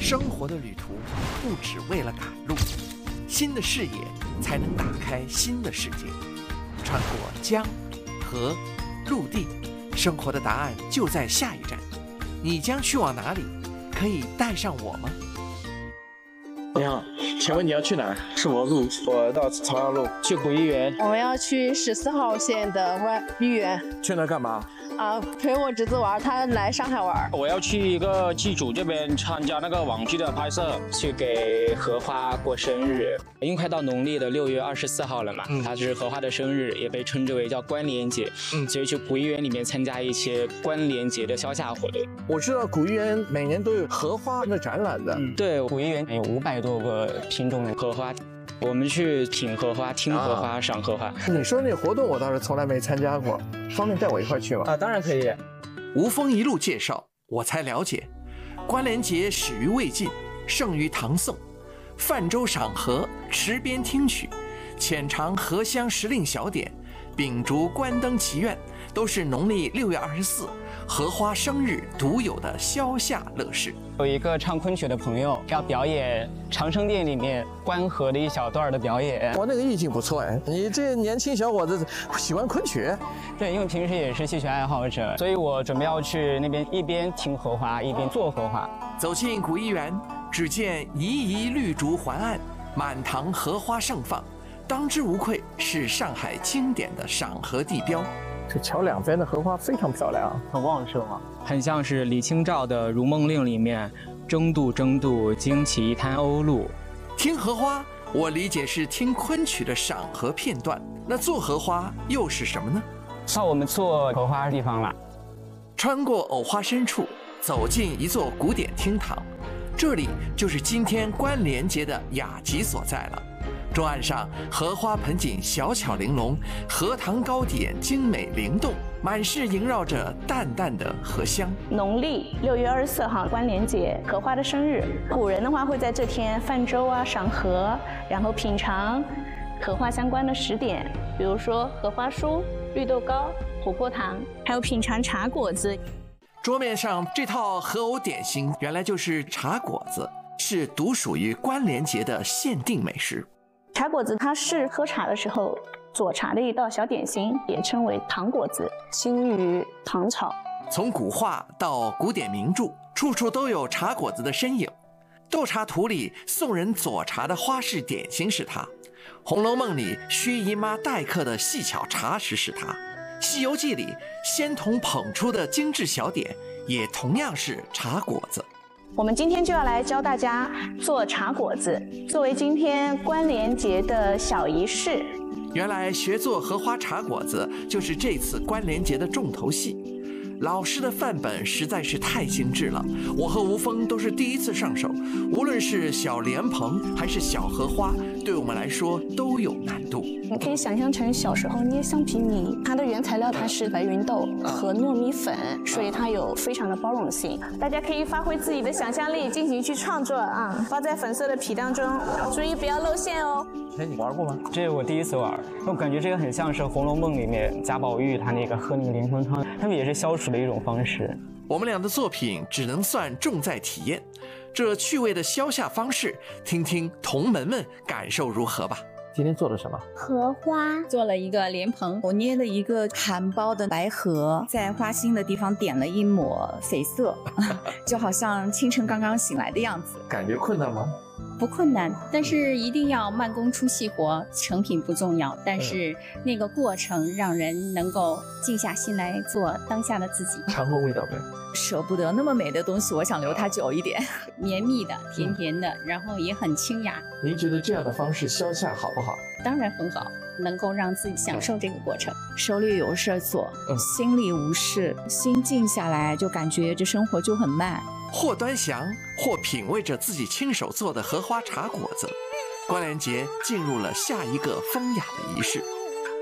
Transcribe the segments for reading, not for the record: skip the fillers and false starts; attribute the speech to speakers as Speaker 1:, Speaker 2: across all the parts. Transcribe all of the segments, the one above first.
Speaker 1: 生活的旅途不只为了赶路，新的视野才能打开新的世界。穿过江、河、陆地，生活的答案就在下一站。你将去往哪里？可以带上我吗？
Speaker 2: 你好，请问你要去哪儿？
Speaker 3: 是我路，
Speaker 2: 我到朝阳路去古一园。
Speaker 4: 我要去14号线的豫园。
Speaker 2: 去那干嘛？
Speaker 4: 陪我侄子玩，他来上海玩。
Speaker 3: 我要去一个剧组这边参加那个网剧的拍摄，
Speaker 5: 去给荷花过生日。因为快到农历的6月24号了嘛，它是荷花的生日，也被称之为叫关联节。所以去古一园里面参加一些关联节的消夏活动。
Speaker 2: 我知道古一园每年都有荷花的展览的。
Speaker 5: 对，古一园有500多个品种的荷花。我们去品荷花、听荷花、赏荷花。
Speaker 2: 你说那活动我倒是从来没参加过，方便带我一块去吗？
Speaker 5: 当然可以。
Speaker 1: 吴峰一路介绍，我才了解，关联节始于魏晋，盛于唐宋。泛舟赏荷，池边听曲，浅尝荷香时令小点，秉烛观灯祈愿，都是农历6月24荷花生日独有的消夏乐事。
Speaker 5: 有一个唱昆曲的朋友要表演长生殿里面观荷的一小段的表演。
Speaker 2: 我那个意境不错哎，你这年轻小伙子喜欢昆曲？
Speaker 5: 对，因为平时也是戏曲爱好者，所以我准备要去那边一边听荷花一边做荷花。
Speaker 1: 走进古一园，只见猗猗绿竹环岸，满堂荷花盛放，当之无愧是上海经典的赏荷地标。
Speaker 2: 这桥两边的荷花非常漂亮，很旺盛啊，
Speaker 5: 很像是李清照的《如梦令》里面“争渡争渡，惊起一滩鸥鹭”。
Speaker 1: 听荷花，我理解是听昆曲的赏荷片段，那做荷花又是什么呢？
Speaker 5: 到我们做荷花的地方了。
Speaker 1: 穿过藕花深处，走进一座古典厅堂，这里就是今天关联节的雅集所在了。桌案上荷花盆景小巧玲珑，荷塘糕点精美灵动，满室萦绕着淡淡的荷香。
Speaker 6: 农历6月24号关联节，荷花的生日。古人的话会在这天泛舟赏荷，然后品尝荷花相关的食点，比如说荷花酥、绿豆糕、琥珀糖，还有品尝茶果子。
Speaker 1: 桌面上这套荷藕点心原来就是茶果子，是独属于关联节的限定美食。
Speaker 6: 茶果子它是喝茶的时候佐茶的一道小点心，也称为糖果子，兴于唐朝。
Speaker 1: 从古画到古典名著，处处都有茶果子的身影。斗茶图里宋人佐茶的花式点心是它，《红楼梦》里薛姨妈待客的细巧茶食是它，《西游记》里仙童捧出的精致小点也同样是茶果子。
Speaker 6: 我们今天就要来教大家做茶果子，作为今天关联节的小仪式。
Speaker 1: 原来学做荷花茶果子就是这次关联节的重头戏。老师的范本实在是太精致了，我和吴峰都是第一次上手，无论是小莲蓬还是小荷花，对我们来说都有难度。
Speaker 6: 你可以想象成小时候捏橡皮泥，它的原材料它是白芸豆和糯米粉，所以它有非常的包容性。大家可以发挥自己的想象力进行去创作啊，包在粉色的皮当中，注意不要露馅哦。
Speaker 2: 哎，你玩过吗？
Speaker 5: 这是我第一次玩，我感觉这个很像是《红楼梦》里面贾宝玉他那个喝那个莲蓬汤，他们也是消暑的一种方式。
Speaker 1: 我们俩的作品只能算重在体验，这趣味的消夏方式，听听同门们感受如何吧。
Speaker 2: 今天做了什么？
Speaker 7: 荷花做了一个莲蓬，我捏了一个含苞的白荷，在花心的地方点了一抹绯色，就好像清晨刚刚醒来的样子。
Speaker 2: 感觉困难吗？
Speaker 7: 不困难，但是一定要慢工出细活，成品不重要，但是那个过程让人能够静下心来做当下的自己。
Speaker 2: 尝过味道没？
Speaker 7: 舍不得那么美的东西，我想留它久一点。绵密的，甜甜的，然后也很清雅。
Speaker 2: 您觉得这样的方式消夏好不好？
Speaker 7: 当然很好，能够让自己享受这个过程，手里有事做，心里无事，心静下来，就感觉这生活就很慢。
Speaker 1: 或端详，或品味着自己亲手做的荷花茶果子，关联节进入了下一个风雅的仪式。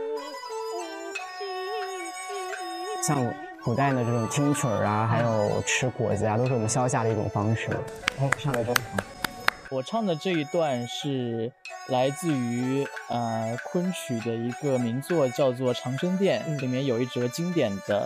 Speaker 5: 像古代的这种听曲啊，还有吃果子啊，都是我们消夏的一种方式。上来这里。
Speaker 8: 我唱的这一段是来自于昆曲的一个名作，叫做《长生殿》，里面有一折经典的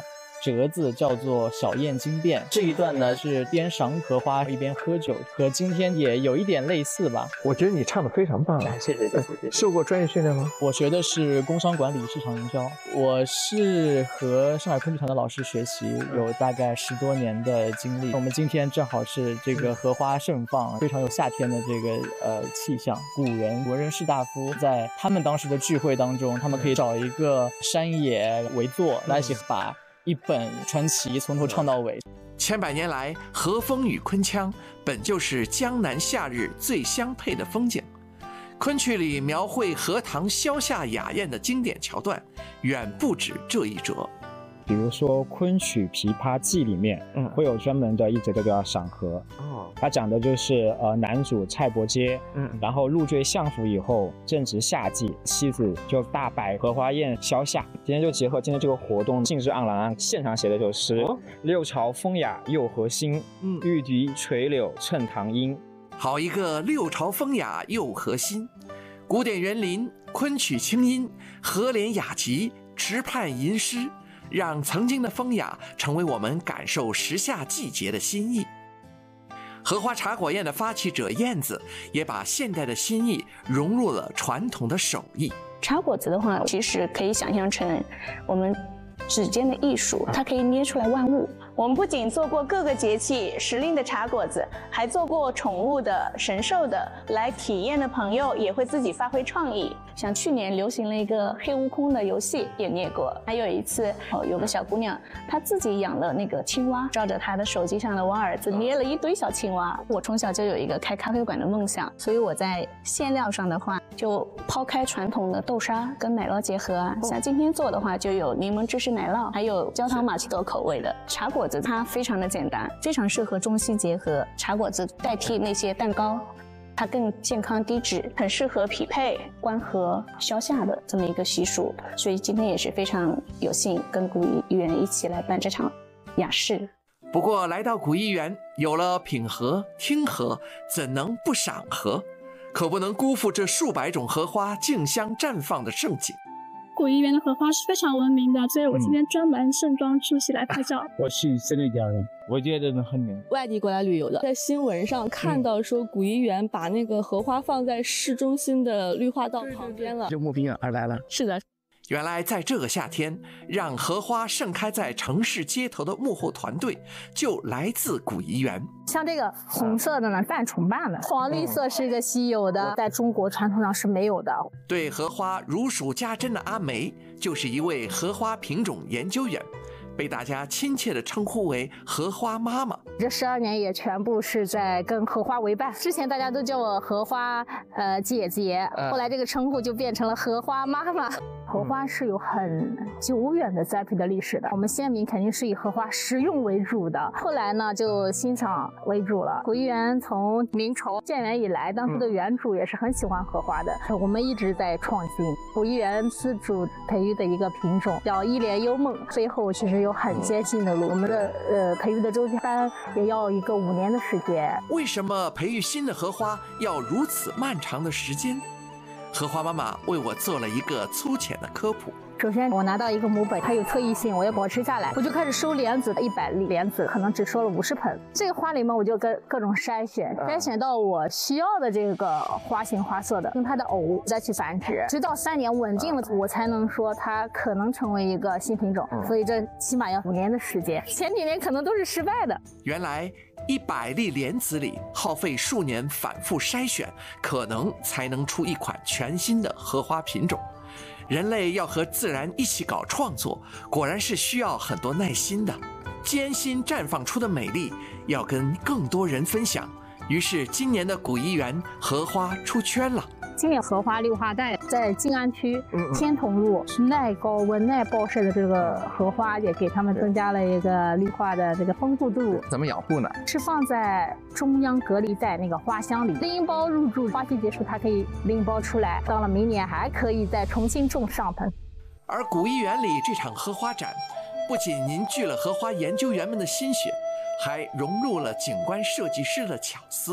Speaker 8: 折子叫做小燕惊变。这一段呢是边赏荷花一边喝酒，和今天也有一点类似吧。
Speaker 2: 我觉得你唱得非常棒，
Speaker 8: 谢谢。
Speaker 2: 受过专业训练吗？
Speaker 8: 我学的是工商管理市场营销，我是和上海昆剧团的老师学习，有大概10多年的经历。我们今天正好是这个荷花盛放，非常有夏天的这个气象。古人国人士大夫在他们当时的聚会当中，他们可以找一个山野围坐来一起把一本传奇从头唱到尾。
Speaker 1: 千百年来，和风与昆腔本就是江南夏日最相配的风景。昆曲里描绘荷塘消夏雅宴的经典桥段，远不止这一折。
Speaker 3: 比如说昆曲《琵琶记》里面，会有专门的一节都叫赏荷。它讲的就是男主蔡伯喈，然后入赘相府以后，正值夏季，妻子就大摆荷花宴消夏。今天就结合今天这个活动，兴致盎然，现场写的首诗：六朝风雅又何心，玉笛垂柳衬堂音。
Speaker 1: 好一个六朝风雅又何心！古典园林，昆曲清音，荷莲雅集，池畔吟诗，让曾经的风雅成为我们感受时下季节的新意。荷花茶果宴的发起者燕子也把现代的新意融入了传统的手艺。
Speaker 6: 茶果子的话，其实可以想象成我们指尖的艺术，它可以捏出来万物。我们不仅做过各个节气时令的茶果子，还做过宠物的、神兽的。来体验的朋友也会自己发挥创意，像去年流行了一个黑悟空的游戏也捏过。还有一次，有个小姑娘，她自己养了那个青蛙，照着她的手机上的王儿子捏了一堆小青蛙。我从小就有一个开咖啡馆的梦想，所以我在馅料上的话，就抛开传统的豆沙跟奶酪结合啊。像今天做的话，就有柠檬芝士奶酪，还有焦糖玛奇朵口味的茶果子。它非常的简单，非常适合中西结合。茶果子代替那些蛋糕，它更健康低脂，很适合匹配观荷消夏的这么一个习俗。所以今天也是非常有幸跟古怡园一起来办这场雅事。
Speaker 1: 不过来到古怡园，有了品荷听荷，怎能不赏荷？可不能辜负这数百种荷花竞相绽放的盛景。
Speaker 9: 古怡园的荷花是非常闻名的，所以我今天专门盛装出席来拍照。
Speaker 3: 我是真的家人，我觉得很美。
Speaker 10: 外地过来旅游的，在新闻上看到说古怡园把那个荷花放在市中心的绿化道旁边了，
Speaker 2: 就慕名而来了。
Speaker 10: 是的。
Speaker 1: 原来在这个夏天，让荷花盛开在城市街头的幕后团队就来自古怡园。
Speaker 11: 像这个红色的呢，半重瓣的，黄绿色是一个稀有的，在中国传统上是没有的。
Speaker 1: 对荷花如数家珍的阿梅，就是一位荷花品种研究员，被大家亲切地称呼为荷花妈妈。
Speaker 11: 这12年也全部是在跟荷花为伴。之前大家都叫我荷花姐姐，后来这个称呼就变成了荷花妈妈。荷花是有很久远的栽培的历史的，我们先民肯定是以荷花食用为主的，后来呢就欣赏为主了。古怡园从明朝建园以来，当时的园主也是很喜欢荷花的，我们一直在创新。古怡园自主培育的一个品种叫一帘幽梦，背后其实有很艰辛的路，我们的培育的周期班也要一个5年的时间。
Speaker 1: 为什么培育新的荷花要如此漫长的时间？荷花妈妈为我做了一个粗浅的科普。
Speaker 11: 首先我拿到一个母本，它有特异性，我要保持下来，我就开始收莲子，100粒莲子可能只收了50盆。这个花里面我就各种筛选到我需要的这个花型花色的，用它的偶再去繁殖，直到3年稳定了，我才能说它可能成为一个新品种。所以这起码要5年的时间，前几年可能都是失败的。
Speaker 1: 原来100粒莲子里耗费数年反复筛选，可能才能出一款全新的荷花品种。人类要和自然一起搞创作，果然是需要很多耐心的。艰辛绽放出的美丽，要跟更多人分享。于是今年的古怡园荷花出圈了。
Speaker 11: 今年荷花绿化带在静安区天童路，耐高温耐暴晒的这个荷花也给他们增加了一个绿化的这个丰富度。
Speaker 2: 怎么养护呢？
Speaker 11: 是放在中央隔离在那个花箱里，拎包入住，花期结束它可以拎包出来，到了明年还可以再重新种上盆。
Speaker 1: 而古怡园里这场荷花展，不仅凝聚了荷花研究员们的心血，还融入了景观设计师的巧思。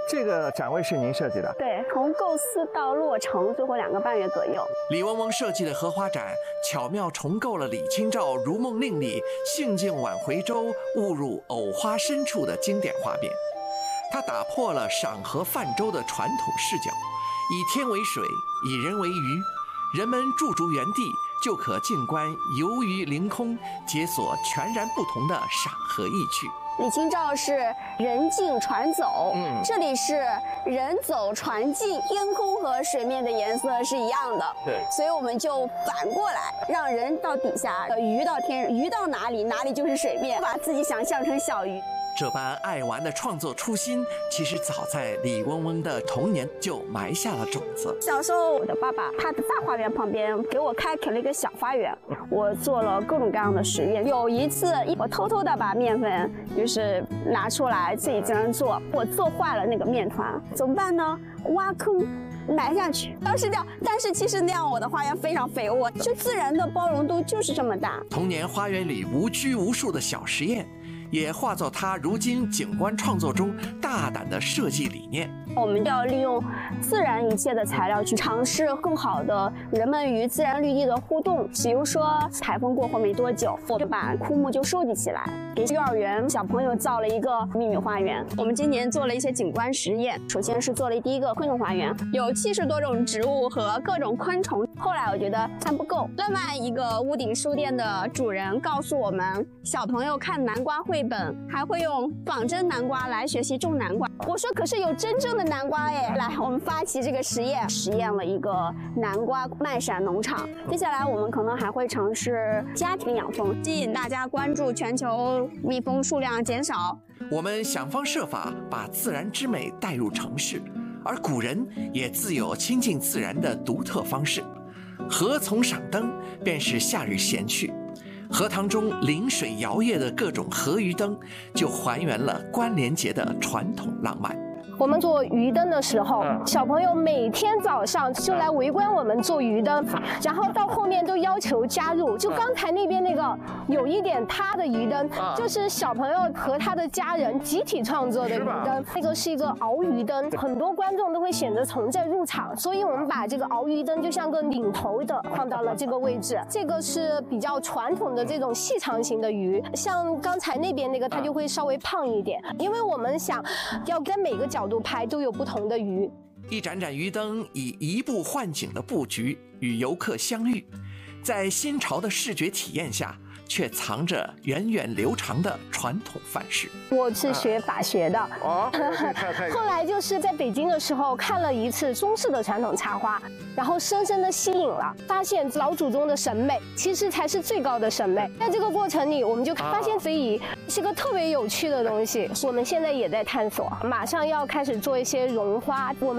Speaker 2: 这个展位是您设计的？
Speaker 12: 对，从构思到落成，最后2个半月左右。
Speaker 1: 李嗡嗡设计的荷花展，巧妙重构了李清照《如梦令》里兴尽晚回舟，误入藕花深处的经典画面。它打破了赏荷泛舟的传统视角，以天为水，以人为鱼，人们驻足原地就可静观游鱼凌空，解锁全然不同的赏荷意趣。
Speaker 12: 李清照是人进船走，这里是人走船进，天空和水面的颜色是一样的，对，所以我们就反过来，让人到底下，鱼到天，鱼到哪里，哪里就是水面，把自己想象成小鱼。
Speaker 1: 这般爱玩的创作初心，其实早在李嗡嗡的童年就埋下了种子。
Speaker 12: 小时候，我的爸爸他的大花园旁边给我开垦了一个小花园，我做了各种各样的实验。有一次，我偷偷的把面粉就是拿出来自己这样做，我做坏了那个面团，怎么办呢？挖坑埋下去，当时掉。但是其实那样我的花园非常肥沃，就自然的包容度就是这么大。
Speaker 1: 童年花园里无拘无束的小实验，也化作他如今景观创作中大胆的设计理念。
Speaker 12: 我们要利用自然一切的材料去尝试更好的人们与自然绿地的互动。比如说台风过后没多久，我就把枯木就收集起来，给幼儿园小朋友造了一个秘密花园。我们今年做了一些景观实验，首先是做了第一个昆虫花园，有70多种植物和各种昆虫。后来我觉得还不够，另外一个屋顶书店的主人告诉我们，小朋友看南瓜绘本还会用仿真南瓜来学习种南瓜。我说可是有真正的南瓜耶！来，我们发起这个实验，实验了一个南瓜卖闪农场。接下来我们可能还会尝试家庭养蜂，吸引大家关注全球蜜蜂数量减少。
Speaker 1: 我们想方设法把自然之美带入城市，而古人也自有亲近自然的独特方式。荷丛赏灯便是夏日闲趣，荷塘中临水摇曳的各种荷鱼灯，就还原了关联节的传统浪漫。
Speaker 11: 我们做鱼灯的时候，小朋友每天早上就来围观我们做鱼灯，然后到后面都要求加入。就刚才那边那个有一点塌的鱼灯，就是小朋友和他的家人集体创作的鱼灯。那个是一个鳌鱼灯，很多观众都会选择从这入场，所以我们把这个鳌鱼灯就像个领头的放到了这个位置。这个是比较传统的这种细长型的鱼，像刚才那边那个它就会稍微胖一点，因为我们想要跟每个角度拍都有不同的鱼。
Speaker 1: 一盏盏鱼灯以移步换景的布局与游客相遇，在新潮的视觉体验下，却藏着源远流长的传统范式。
Speaker 11: 我是学法学的，后来就是在北京的时候看了一次中式的传统插花，然后深深的吸引了，发现老祖宗的审美其实才是最高的审美。在这个过程里，我们就发现非遗是个特别有趣的东西。我们现在也在探索，马上要开始做一些绒花，我们